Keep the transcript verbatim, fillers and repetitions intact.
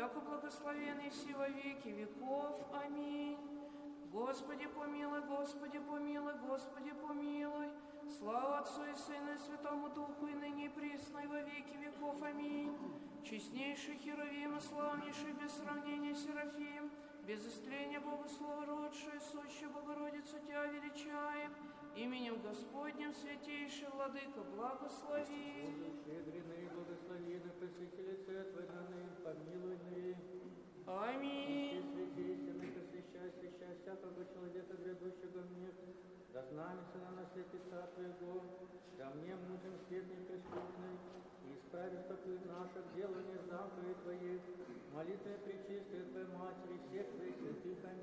яко благословенный си во веки веков. Аминь. Господи помилуй, Господи помилуй, Господи помилуй. Слава Отцу и Сыну и Святому Духу, и ныне и присно, и во веки веков. Аминь. Честнейший Херувим, славнейший без сравнения Серафим, без истления Богослова родшая, сущая Богородицу Тебя величаем, именем Господним святейший Владыка благослови. Щедренный, благословенный, просветили Твой данный, помилуй. Аминь. Святейся, просвещай, свящай всякого человека, грядущего мне, да знамется на нас лица Твоего, да мне, мужем светлый преступный, и исправи стопы наших, делания заповедей Твоих, молитвы пречистой Твоей Матери, всех Твоих святых. Аминь.